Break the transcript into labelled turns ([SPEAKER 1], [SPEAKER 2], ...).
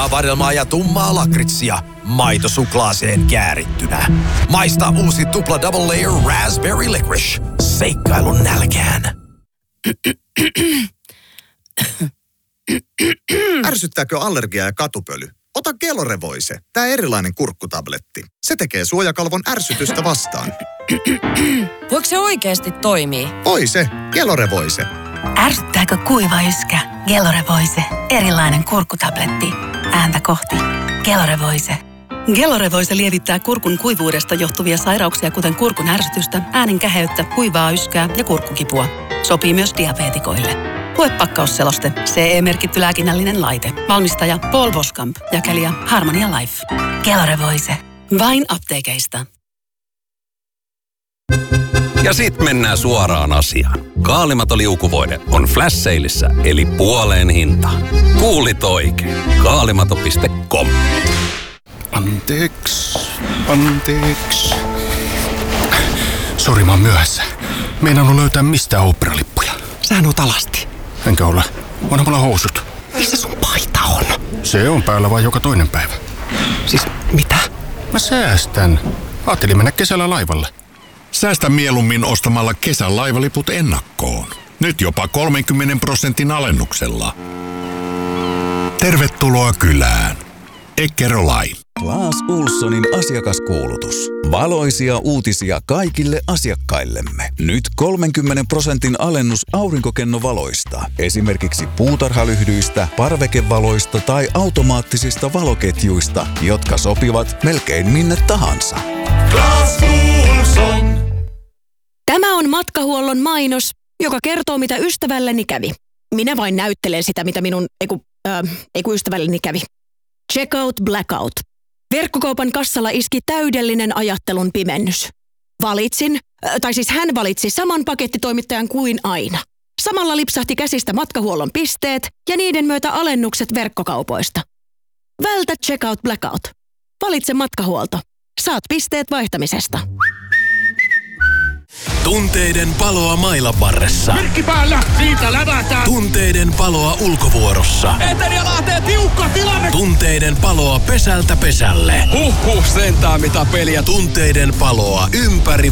[SPEAKER 1] Vadelmaa ja tummaa lakritsia maitosuklaaseen käärittynä. Maista uusi tupla double layer raspberry licorice. Seikkailun nälkään.
[SPEAKER 2] Ärsyttääkö allergia ja katupöly? Ota Gelore-Voice, tää erilainen kurkkutabletti. Se tekee suojakalvon ärsytystä vastaan.
[SPEAKER 3] Voiko se oikeasti toimii?
[SPEAKER 2] Voi se, Gelore-Voice.
[SPEAKER 4] Ärsyttääkö kuiva yskä? Gelore-Voice, erilainen kurkkutabletti. Ääntä kohti. Gelore-Voice. Gelore-Voice lievittää kurkun kuivuudesta johtuvia sairauksia, kuten kurkun ärsytystä, äänen käheyttä, kuivaa yskää ja kurkkukipua. Sopii myös diabeetikoille. Lue pakkausseloste. CE-merkitty lääkinnällinen laite. Valmistaja Paul Voskamp. Jakelija Harmonia Life. Gelore-Voice. Vain apteekeista.
[SPEAKER 5] Ja sit mennään suoraan asiaan. Kaalimato liukuvoide on flash-seilissä, eli puoleen hintaan. Kuulit oikein. Kaalimato.com.
[SPEAKER 6] Anteeksi. Sori, mä oon myöhässä. Meinaan löytää mistään oopperalippuja.
[SPEAKER 7] Sähän oot alasti.
[SPEAKER 6] Enkä ole. Onhan mulla housut.
[SPEAKER 7] Missä sun paita on?
[SPEAKER 6] Se on päällä vaan joka toinen päivä.
[SPEAKER 7] Siis mitä?
[SPEAKER 6] Mä säästän. Ajattelin mennä kesällä laivalle.
[SPEAKER 8] Säästä mieluummin ostamalla kesän laivaliput ennakkoon. Nyt jopa 30% alennuksella. Tervetuloa kylään. Eckerö Line.
[SPEAKER 9] Clas Ohlsonin asiakaskuulutus. Valoisia uutisia kaikille asiakkaillemme. Nyt 30% alennus aurinkokennovaloista. Esimerkiksi puutarhalyhdyistä, parvekevaloista tai automaattisista valoketjuista, jotka sopivat melkein minne tahansa.
[SPEAKER 10] Clas Ohlson.
[SPEAKER 11] Tämä on matkahuollon mainos, joka kertoo, mitä ystävälleni kävi. Minä vain näyttelen sitä, mitä minun ystävälleni kävi. Checkout Blackout. Verkkokaupan kassalla iski täydellinen ajattelun pimennys. Hän valitsi saman pakettitoimittajan kuin aina. Samalla lipsahti käsistä matkahuollon pisteet ja niiden myötä alennukset verkkokaupoista. Vältä Checkout Blackout. Valitse matkahuolto. Saat pisteet vaihtamisesta.
[SPEAKER 1] Tunteiden paloa mailan varressa.
[SPEAKER 10] Merkki päällä, siitä lävätään.
[SPEAKER 1] Tunteiden paloa ulkovuorossa.
[SPEAKER 10] Eteria lähtee tiukka tilanne.
[SPEAKER 1] Tunteiden paloa pesältä pesälle.
[SPEAKER 10] Sentään mitä peliä.
[SPEAKER 1] Tunteiden paloa ympäri